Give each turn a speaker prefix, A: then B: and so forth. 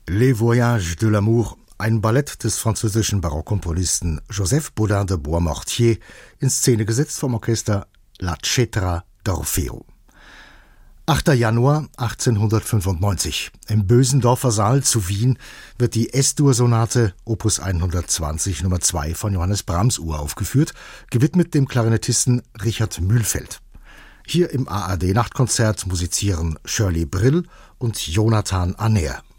A: Les Voyages de l'amour, ein Ballett des französischen Barockkomponisten Joseph Bodin de Boismortier, in Szene gesetzt vom Orchester La Cetra d'Orfeo. 8. Januar 1895. Im Bösendorfer Saal zu Wien wird die S-Dur-Sonate Opus 120 Nummer 2 von Johannes Brahms uraufgeführt, gewidmet dem Klarinettisten Richard Mühlfeld. Hier im ARD-Nachtkonzert musizieren Shirley Brill und Jonathan Aner.